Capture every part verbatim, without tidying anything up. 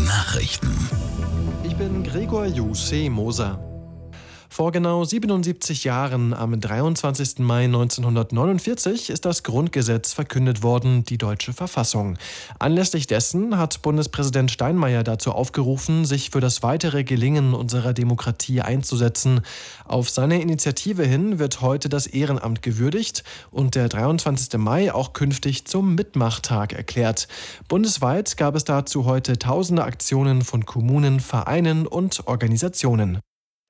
Nachrichten. Ich bin Gregor Jussi Moser. Vor genau siebenundsiebzig Jahren, am dreiundzwanzigsten Mai neunzehnhundertneunundvierzig, ist das Grundgesetz verkündet worden, die deutsche Verfassung. Anlässlich dessen hat Bundespräsident Steinmeier dazu aufgerufen, sich für das weitere Gelingen unserer Demokratie einzusetzen. Auf seine Initiative hin wird heute das Ehrenamt gewürdigt und der dreiundzwanzigste Mai auch künftig zum Mitmachtag erklärt. Bundesweit gab es dazu heute tausende Aktionen von Kommunen, Vereinen und Organisationen.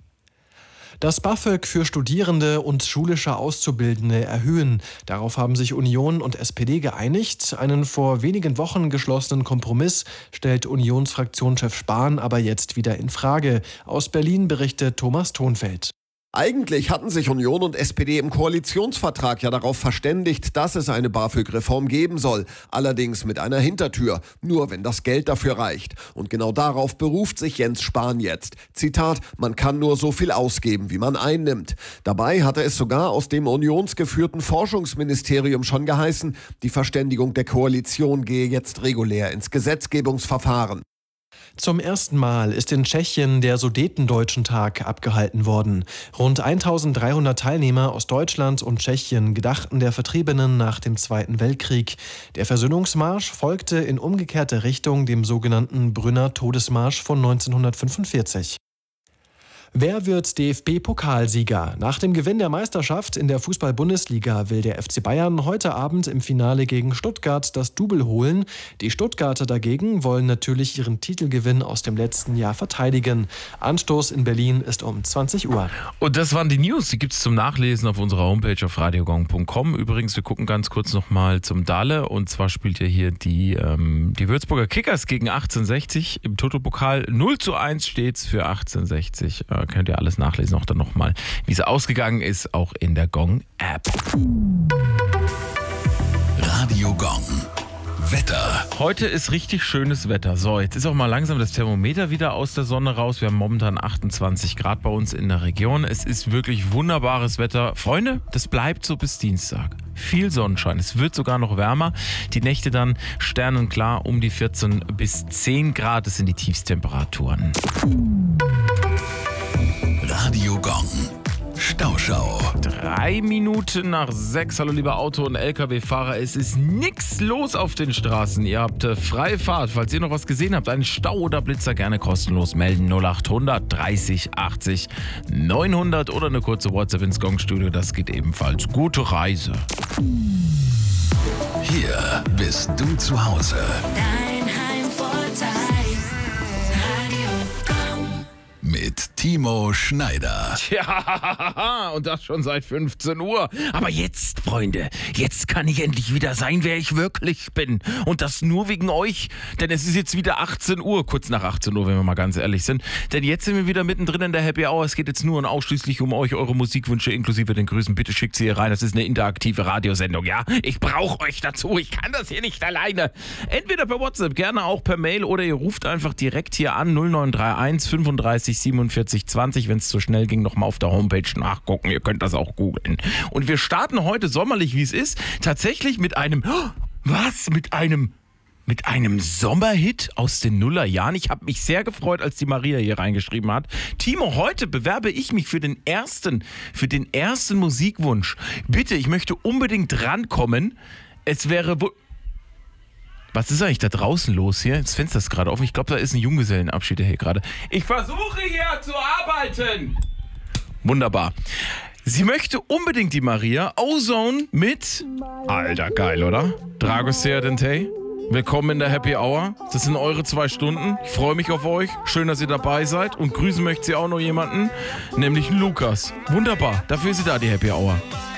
Das BAföG für Studierende und schulische Auszubildende erhöhen. Darauf haben sich Union und S P D geeinigt. Einen vor wenigen Wochen geschlossenen Kompromiss stellt Unionsfraktionschef Spahn aber jetzt wieder in Frage. Aus Berlin berichtet Thomas Thonfeld. Eigentlich hatten sich Union und S P D im Koalitionsvertrag ja darauf verständigt, dass es eine BAföG-Reform geben soll. Allerdings mit einer Hintertür. Nur wenn das Geld dafür reicht. Und genau darauf beruft sich Jens Spahn jetzt. Zitat, man kann nur so viel ausgeben, wie man einnimmt. Dabei hatte es sogar aus dem unionsgeführten Forschungsministerium schon geheißen, die Verständigung der Koalition gehe jetzt regulär ins Gesetzgebungsverfahren. Zum ersten Mal ist in Tschechien der Sudetendeutschen-Tag abgehalten worden. Rund eintausenddreihundert Teilnehmer aus Deutschland und Tschechien gedachten der Vertriebenen nach dem Zweiten Weltkrieg. Der Versöhnungsmarsch folgte in umgekehrter Richtung dem sogenannten Brünner Todesmarsch von neunzehnhundertfünfundvierzig. Wer wird D F B-Pokalsieger? Nach dem Gewinn der Meisterschaft in der Fußball-Bundesliga will der F C Bayern heute Abend im Finale gegen Stuttgart das Double holen. Die Stuttgarter dagegen wollen natürlich ihren Titelgewinn aus dem letzten Jahr verteidigen. Anstoß in Berlin ist um zwanzig Uhr. Und das waren die News, die gibt es zum Nachlesen auf unserer Homepage auf radiogong punkt com. Übrigens, wir gucken ganz kurz nochmal zum Dalle. Und zwar spielt ja hier die, ähm, die Würzburger Kickers gegen achtzehnhundertsechzig im Toto-Pokal. null zu eins steht's für achtzehnhundertsechzig. Könnt ihr alles nachlesen, auch dann nochmal, wie es ausgegangen ist, auch in der Gong-App. Radio Gong. Wetter. Heute ist richtig schönes Wetter. So, jetzt ist auch mal langsam das Thermometer wieder aus der Sonne raus. Wir haben momentan achtundzwanzig Grad bei uns in der Region. Es ist wirklich wunderbares Wetter. Freunde, das bleibt so bis Dienstag. Viel Sonnenschein. Es wird sogar noch wärmer. Die Nächte dann sternenklar um die vierzehn bis zehn Grad. Das sind die Tiefstemperaturen. Radio Gong. Stauschau. Drei Minuten nach sechs. Hallo liebe Auto- und L K W-Fahrer. Es ist nichts los auf den Straßen. Ihr habt äh, freie Fahrt. Falls ihr noch was gesehen habt, einen Stau oder Blitzer, gerne kostenlos melden. null achthundert dreißig achtzig neunhundert oder eine kurze WhatsApp ins Gong-Studio. Das geht ebenfalls. Gute Reise. Hier bist du zu Hause. Dein Heimvorteil. Radio Gong. Mit Timo Schneider. Ja, und das schon seit fünfzehn Uhr. Aber jetzt, Freunde, jetzt kann ich endlich wieder sein, wer ich wirklich bin. Und das nur wegen euch, denn es ist jetzt wieder achtzehn Uhr, kurz nach achtzehn Uhr, wenn wir mal ganz ehrlich sind. Denn jetzt sind wir wieder mittendrin in der Happy Hour. Es geht jetzt nur und ausschließlich um euch, eure Musikwünsche inklusive den Grüßen. Bitte schickt sie hier rein. Das ist eine interaktive Radiosendung, ja? Ich brauche euch dazu. Ich kann das hier nicht alleine. Entweder per WhatsApp, gerne auch per Mail oder ihr ruft einfach direkt hier an null neun drei eins fünfunddreißig siebenundvierzig zwanzig, wenn es zu schnell ging, nochmal auf der Homepage nachgucken. Ihr könnt das auch googeln. Und wir starten heute sommerlich, wie es ist, tatsächlich mit einem, was? Mit einem, mit einem Sommerhit aus den Nullerjahren. Ich habe mich sehr gefreut, als die Maria hier reingeschrieben hat. Timo, heute bewerbe ich mich für den ersten, für den ersten Musikwunsch. Bitte, ich möchte unbedingt rankommen. Es wäre wohl... Was ist eigentlich da draußen los hier? Das Fenster ist gerade offen. Ich glaube, da ist ein Junggesellenabschied hier gerade. Ich versuche hier zu arbeiten. Wunderbar. Sie möchte unbedingt die Maria Ozone mit... Alter, geil, oder? Dragostea Dentei. Willkommen in der Happy Hour. Das sind eure zwei Stunden. Ich freue mich auf euch. Schön, dass ihr dabei seid. Und grüßen möchte sie auch noch jemanden, nämlich Lukas. Wunderbar. Dafür ist sie da, die Happy Hour.